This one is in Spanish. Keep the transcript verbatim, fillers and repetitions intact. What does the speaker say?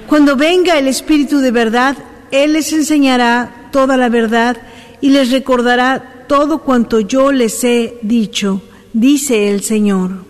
Cuando venga el Espíritu de verdad, Él les enseñará toda la verdad y les recordará todo cuanto yo les he dicho, dice el Señor.